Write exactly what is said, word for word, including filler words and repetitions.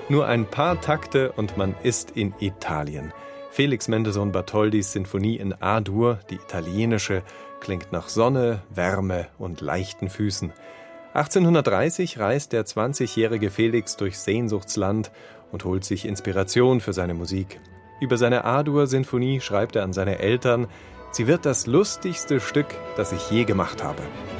Nur ein paar Takte und man ist in Italien. Felix Mendelssohn Bartholdis Sinfonie in A-Dur, die italienische, klingt nach Sonne, Wärme und leichten Füßen. achtzehnhundertdreißig reist der zwanzigjährige Felix durch Sehnsuchtsland und holt sich Inspiration für seine Musik. Über seine A-Dur-Sinfonie schreibt er an seine Eltern: Sie wird das lustigste Stück, das ich je gemacht habe.